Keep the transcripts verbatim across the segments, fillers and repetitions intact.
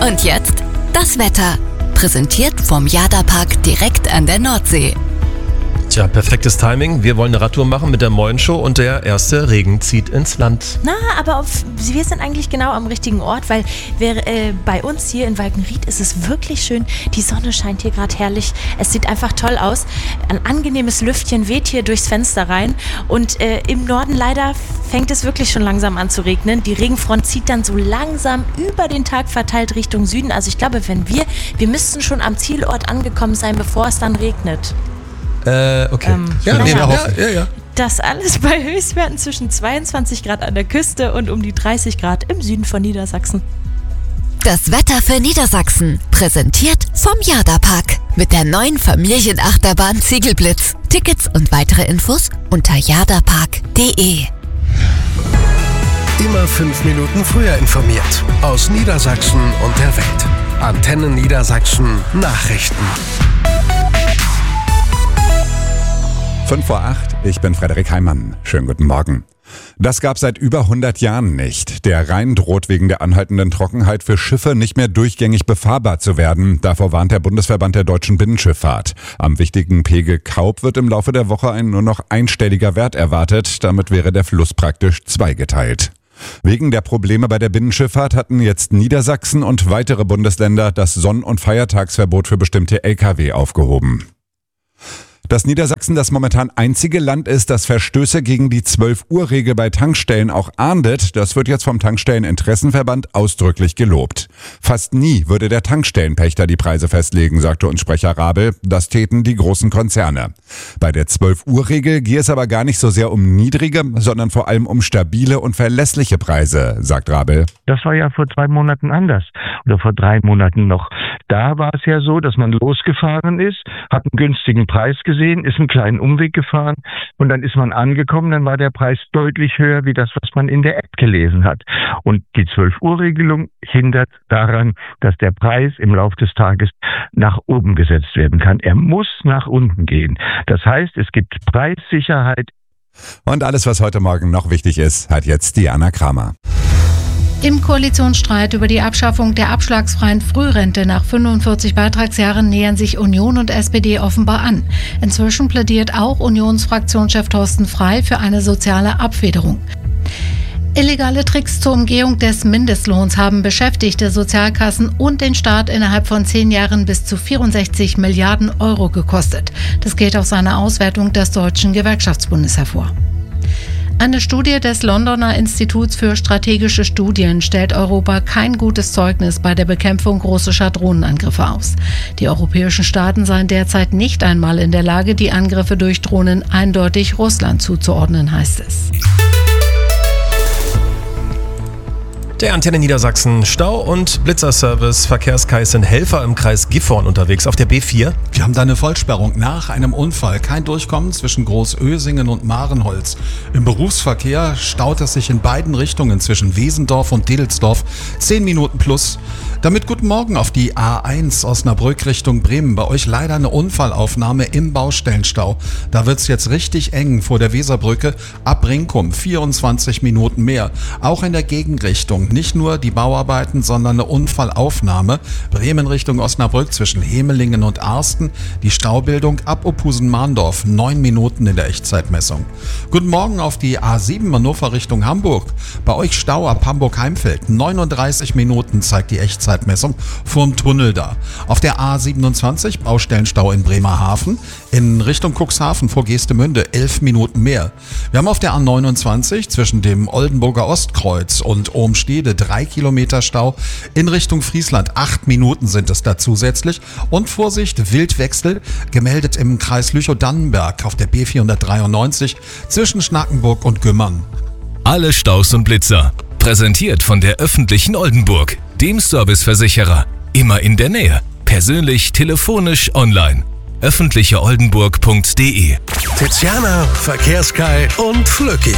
Und jetzt das Wetter. Präsentiert vom Jada-Park direkt an der Nordsee. Tja, perfektes Timing. Wir wollen eine Radtour machen mit der Moin-Show und der erste Regen zieht ins Land. Na, aber auf, wir sind eigentlich genau am richtigen Ort, weil wir, äh, bei uns hier in Walkenried ist es wirklich schön. Die Sonne scheint hier gerade herrlich. Es sieht einfach toll aus. Ein angenehmes Lüftchen weht hier durchs Fenster rein. Und äh, im Norden leider fängt es wirklich schon langsam an zu regnen. Die Regenfront zieht dann so langsam über den Tag verteilt Richtung Süden. Also ich glaube, wenn wir, wir müssten schon am Zielort angekommen sein, bevor es dann regnet. Äh, okay. Ähm, ja, ja, nee, ja. hoffen. ja, ja, ja. Das alles bei Höchstwerten zwischen zweiundzwanzig Grad an der Küste und um die dreißig Grad im Süden von Niedersachsen. Das Wetter für Niedersachsen. Präsentiert vom Jada-Park. Mit der neuen Familienachterbahn Ziegelblitz. Tickets und weitere Infos unter jadapark punkt de. Immer fünf Minuten früher informiert. Aus Niedersachsen und der Welt. Antenne Niedersachsen Nachrichten. fünf vor acht, ich bin Frederik Heimann. Schönen guten Morgen. Das gab seit über hundert Jahren nicht. Der Rhein droht wegen der anhaltenden Trockenheit für Schiffe nicht mehr durchgängig befahrbar zu werden. Davor warnt der Bundesverband der deutschen Binnenschifffahrt. Am wichtigen Pegel Kaub wird im Laufe der Woche ein nur noch einstelliger Wert erwartet. Damit wäre der Fluss praktisch zweigeteilt. Wegen der Probleme bei der Binnenschifffahrt hatten jetzt Niedersachsen und weitere Bundesländer das Sonn- und Feiertagsverbot für bestimmte L K W aufgehoben. Dass Niedersachsen das momentan einzige Land ist, das Verstöße gegen die zwölf-Uhr-Regel bei Tankstellen auch ahndet, das wird jetzt vom Tankstelleninteressenverband ausdrücklich gelobt. Fast nie würde der Tankstellenpächter die Preise festlegen, sagte uns Sprecher Rabel. Das täten die großen Konzerne. Bei der zwölf-Uhr-Regel gehe es aber gar nicht so sehr um niedrige, sondern vor allem um stabile und verlässliche Preise, sagt Rabel. Das war ja vor zwei Monaten anders oder vor drei Monaten noch. Da war es ja so, dass man losgefahren ist, hat einen günstigen Preis gesehen, ist einen kleinen Umweg gefahren und dann ist man angekommen, dann war der Preis deutlich höher wie das, was man in der App gelesen hat. Und die zwölf-Uhr-Regelung hindert daran, dass der Preis im Laufe des Tages nach oben gesetzt werden kann. Er muss nach unten gehen. Das heißt, es gibt Preissicherheit. Und alles, was heute Morgen noch wichtig ist, hat jetzt Diana Kramer. Im Koalitionsstreit über die Abschaffung der abschlagsfreien Frührente nach fünfundvierzig Beitragsjahren nähern sich Union und S P D offenbar an. Inzwischen plädiert auch Unionsfraktionschef Thorsten Frey für eine soziale Abfederung. Illegale Tricks zur Umgehung des Mindestlohns haben Beschäftigte, Sozialkassen und den Staat innerhalb von zehn Jahren bis zu vierundsechzig Milliarden Euro gekostet. Das geht aus einer Auswertung des Deutschen Gewerkschaftsbundes hervor. Eine Studie des Londoner Instituts für strategische Studien stellt Europa kein gutes Zeugnis bei der Bekämpfung russischer Drohnenangriffe aus. Die europäischen Staaten seien derzeit nicht einmal in der Lage, die Angriffe durch Drohnen eindeutig Russland zuzuordnen, heißt es. Der Antenne Niedersachsen Stau- und Blitzerservice. Verkehrskais sind Helfer im Kreis Gifhorn unterwegs auf der B vier. Wir haben da eine Vollsperrung nach einem Unfall. Kein Durchkommen zwischen Großösingen und Marenholz. Im Berufsverkehr staut es sich in beiden Richtungen zwischen Wesendorf und Dedelsdorf. Zehn Minuten plus. Damit guten Morgen auf die A eins Osnabrück Richtung Bremen. Bei euch leider eine Unfallaufnahme im Baustellenstau. Da wird's jetzt richtig eng vor der Weserbrücke. Ab Brinkum vierundzwanzig Minuten mehr. Auch in der Gegenrichtung. Nicht nur die Bauarbeiten, sondern eine Unfallaufnahme. Bremen Richtung Osnabrück zwischen Hemelingen und Arsten. Die Staubildung ab Ophusen-Mahndorf. Neun Minuten in der Echtzeitmessung. Guten Morgen auf die A sieben Hannover Richtung Hamburg. Bei euch Stau ab Hamburg-Heimfeld. neununddreißig Minuten zeigt die Echtzeitmessung vorm Tunnel da. Auf der A siebenundzwanzig Baustellenstau in Bremerhaven. In Richtung Cuxhaven vor Geestemünde elf Minuten mehr. Wir haben auf der A neunundzwanzig zwischen dem Oldenburger Ostkreuz und Ohmstede drei Kilometer Stau. In Richtung Friesland acht Minuten sind es da zusätzlich. Und Vorsicht, Wildwechsel, gemeldet im Kreis Lüchow-Dannenberg auf der B vierhundertdreiundneunzig zwischen Schnackenburg und Gümmern. Alle Staus und Blitzer. Präsentiert von der öffentlichen Oldenburg, dem Serviceversicherer. Immer in der Nähe. Persönlich, telefonisch, online. öffentliche oldenburg punkt de. Tiziana, Verkehrskai und Flöcki.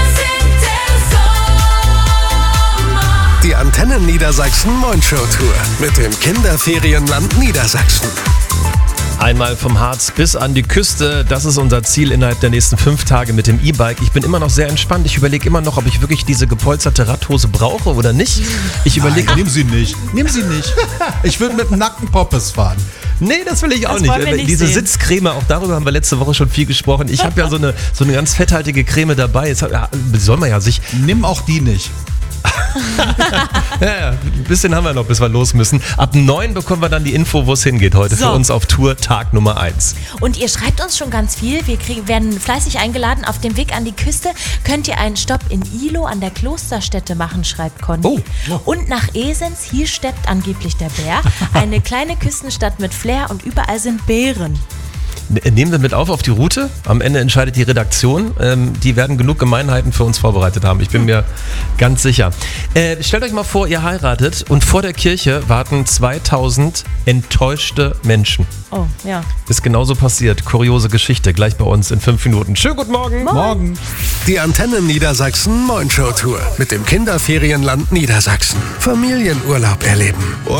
Die Antenne Niedersachsen Moin-Show-Tour mit dem Kinderferienland Niedersachsen. Einmal vom Harz bis an die Küste. Das ist unser Ziel innerhalb der nächsten fünf Tage mit dem E-Bike. Ich bin immer noch sehr entspannt. Ich überlege immer noch, ob ich wirklich diese gepolsterte Radhose brauche oder nicht. Ich überlege. Nein, nimm sie nicht. Nimm sie nicht. Ich würde mit nackten Poppes fahren. Nee, das will ich auch Das nicht. wollen wir nicht Diese sehen. Sitzcreme, auch darüber haben wir letzte Woche schon viel gesprochen. Ich habe ja so eine, so eine ganz fetthaltige Creme dabei. Jetzt hat, ja, soll man ja sich. Nimm auch die nicht. Ja, ja, ein bisschen haben wir noch, bis wir los müssen. Ab neun bekommen wir dann die Info, wo es hingeht heute. So. Für uns auf Tour Tag Nummer eins. Und ihr schreibt uns schon ganz viel. Wir kriegen, werden fleißig eingeladen. Auf dem Weg an die Küste könnt ihr einen Stopp in Ilo an der Klosterstätte machen, schreibt Conny. Oh. Und nach Esens, hier steppt angeblich der Bär. Eine kleine Küstenstadt mit Flair und überall sind Bären. Nehmen wir mit auf auf die Route. Am Ende entscheidet die Redaktion. Ähm, die werden genug Gemeinheiten für uns vorbereitet haben. Ich bin mir ganz sicher. Äh, stellt euch mal vor, ihr heiratet und vor der Kirche warten zweitausend enttäuschte Menschen. Oh, ja. Ist genauso passiert. Kuriose Geschichte. Gleich bei uns in fünf Minuten. Schönen guten Morgen. Morgen. Die Antennen Niedersachsen Moin Show Tour mit dem Kinderferienland Niedersachsen. Familienurlaub erleben.